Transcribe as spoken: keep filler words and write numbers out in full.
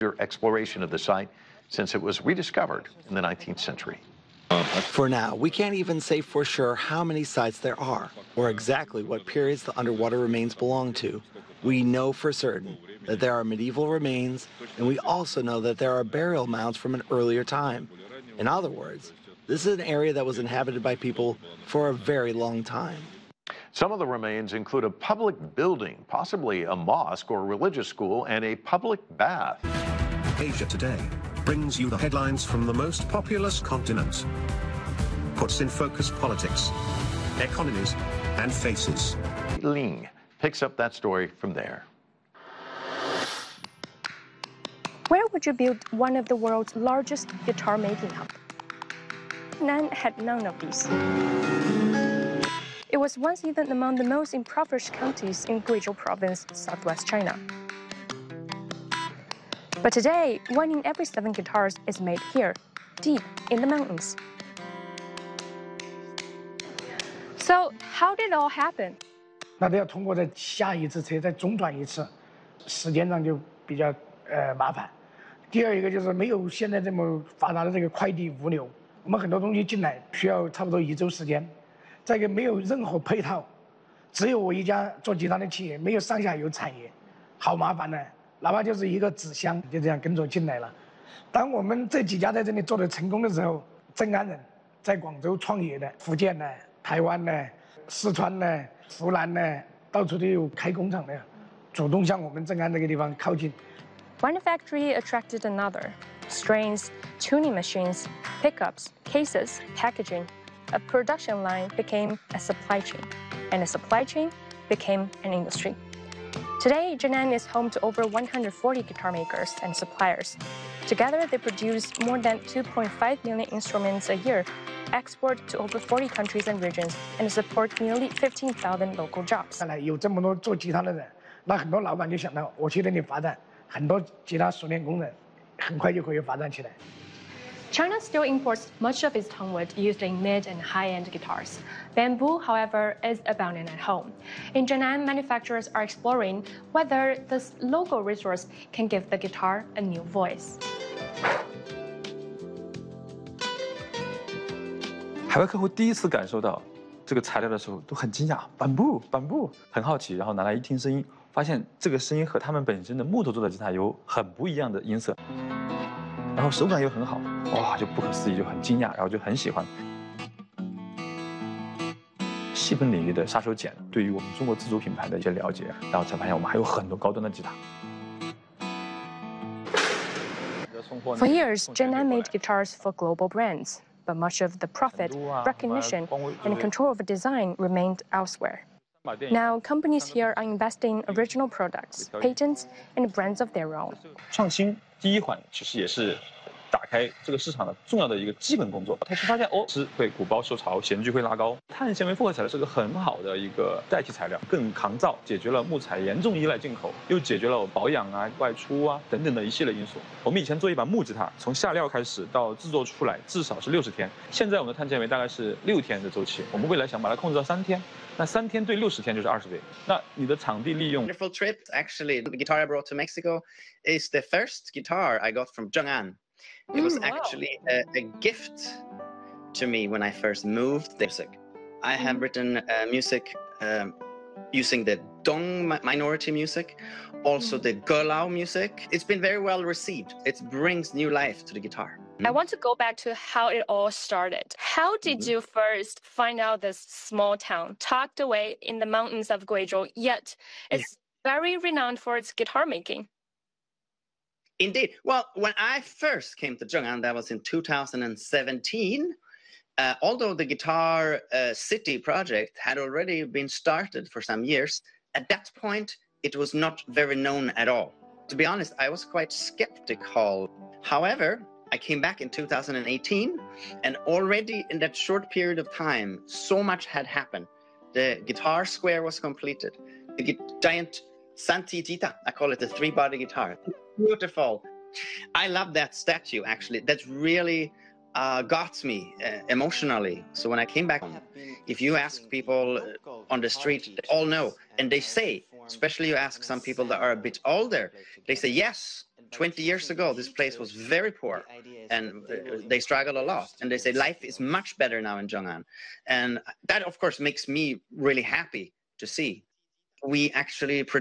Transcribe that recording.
exploration of the site since it was rediscovered in the nineteenth century. For now, we can't even say for sure how many sites there are or exactly what periods the underwater remains belong to. We know for certain that there are medieval remains, and we also know that there are burial mounds from an earlier time. In other words, this is an area that was inhabited by people for a very long time. Some of the remains include a public building, possibly a mosque or religious school, and a public bath. Asia Today brings you the headlines from the most populous continent. Puts in focus politics, economies, and faces. Ling picks up that story from there. Where would you build one of the world's largest guitar making hubs? Nan had none of these. It was once even among the most impoverished counties in Guizhou province, southwest China. But today, one in every seven guitars is made here, deep in the mountains. So, how did it all happen? 那都要通过再下一次车，再中断一次，时间上就比较呃麻烦。第二一个就是没有现在这么发达的这个快递物流，我们很多东西进来需要差不多一周时间。再一个没有任何配套，只有我一家做吉他的企业，没有上下游产业，好麻烦呢。哪怕就是一个纸箱，就这样跟着进来了。当我们这几家在这里做的成功的时候，正安人在广州创业的，福建呢、台湾呢、四川呢、湖南呢，到处都有开工厂的，主动向我们正安这个地方靠近。 One factory attracted another. Strings, tuning machines, pickups, cases, packaging. A production line became a supply chain, and a supply chain became an industry. Today, Jinan is home to over one hundred forty guitar makers and suppliers. Together, they produce more than two point five million instruments a year, export to over forty countries and regions, and support nearly fifteen thousand local jobs. 看来有这么多做吉他的人，那很多老板就想到我去那里发展，很多吉他熟练工人很快就可以发展起来。 China still imports much of its tongue wood used in mid and high-end guitars. Bamboo, however, is abundant at home. In Jinan, manufacturers are exploring whether this local resource can give the guitar a new voice. 海外客户第一次感受到这个材料的时候，都很惊讶，bamboo bamboo，很好奇，然后拿来一听声音，发现这个声音和他们本身的木头做的吉他有很不一样的音色。然后手感又很好，哇，就不可思议，就很惊讶，然后就很喜欢。细分领域的杀手锏，对于我们中国自主品牌的一些了解，然后才发现我们还有很多高端的吉他。 For years, Jinan made guitars for global brands, but much of the profit, recognition, and control over design remained elsewhere. Now, companies here are investing in original products, patents, and brands of their own. 创新第一环其实也是打开这个市场的重要的一个基本工作。他是发现哦，是会鼓包受潮，弦距会拉高。碳纤维复合材料是个很好的一个代替材料，更抗造，解决了木材严重依赖进口，又解决了保养啊、外出啊等等的一系列因素。我们以前做一把木吉他，从下料开始到制作出来至少是六十天，现在我们的碳纤维大概是六天的周期，我们未来想把它控制到三天。那三天对六十天就是二十倍。那你的场地利用。 Wonderful trip. Actually, the guitar I brought to Mexico is the first guitar I got from Zheng'an. It was actually a, a gift to me when I first moved there. I have written uh, music um, using the Dong minority music, also the Gelao music. It's been very well received. It brings new life to the guitar. I want to go back to how it all started. How did you first find out this small town tucked away in the mountains of Guizhou, yet it's yeah. very renowned for its guitar making? Indeed. Well, when I first came to Zheng'an, that was in two thousand seventeen, uh, although the Guitar uh, City project had already been started for some years, at that point, it was not very known at all. To be honest, I was quite skeptical. However, I came back in two thousand eighteen, and already in that short period of time, so much had happened. The guitar square was completed. The giant Santi Jita, I call it the three-body guitar. Beautiful. I love that statue, actually. That really uh, got me uh, emotionally. So when I came back, if you ask people on the street, they all know. And they say, especially you ask some people that are a bit older, they say, yes, twenty years ago, this place was very poor, and uh, they struggle a lot. And they say life is much better now in Zhong'an. And that, of course, makes me really happy to see. We actually